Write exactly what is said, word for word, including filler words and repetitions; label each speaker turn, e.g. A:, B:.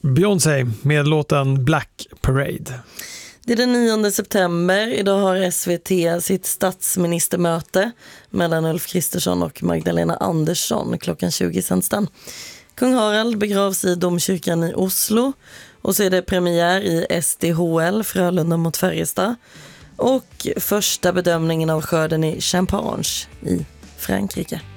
A: Beyoncé med låten Black Parade.
B: Det är den nionde september. Idag har S V T sitt statsministermöte mellan Ulf Kristersson och Magdalena Andersson klockan tjugo svenskan. Kung Harald begravs i domkyrkan i Oslo och så är det premiär i S D H L Frölunda mot Färjestad och första bedömningen av skörden i Champagne i Frankrike.